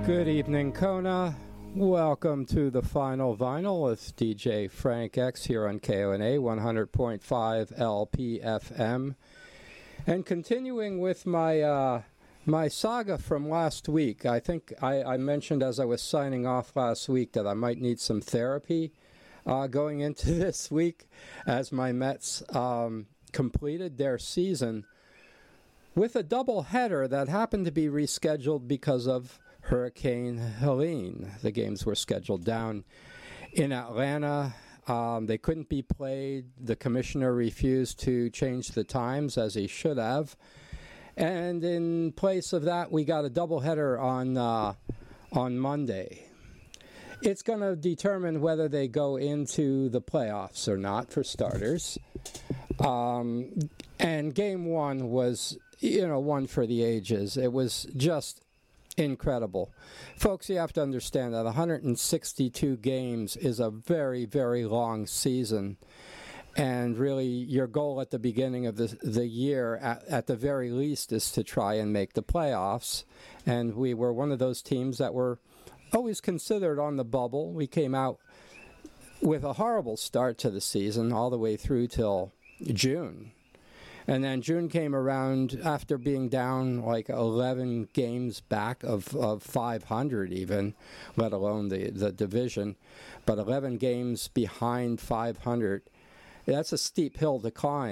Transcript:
Good evening, Kona. Welcome to the Final Vinyl with DJ Frank X here on KONA 100.5 LPFM. And continuing with my my saga from last week, I think I mentioned as I was signing off last week that I might need some therapy going into this week as my Mets completed their season with a doubleheader that happened to be rescheduled because of Hurricane Helene. The games were scheduled down in Atlanta. They couldn't be played. The commissioner refused to change the times as he should have. And in place of that, we got a doubleheader on Monday. It's going to determine whether they go into the playoffs or not, for starters. And game one was, one for the ages. It was just incredible. Folks, you have to understand that 162 games is a very, very long season. And really, your goal at the beginning of the year, at the very least, is to try and make the playoffs. And we were one of those teams that were always considered on the bubble. We came out with a horrible start to the season, all the way through till June. And then June came around after being down like 11 games back of 500 even, let alone the division. But 11 games behind 500, that's a steep hill to climb.